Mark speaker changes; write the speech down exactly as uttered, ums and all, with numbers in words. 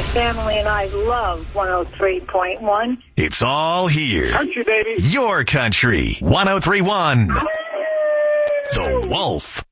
Speaker 1: family and I love one oh three point one.
Speaker 2: It's all here.
Speaker 3: Country, baby.
Speaker 2: Your country. one oh three point one. The Wolf.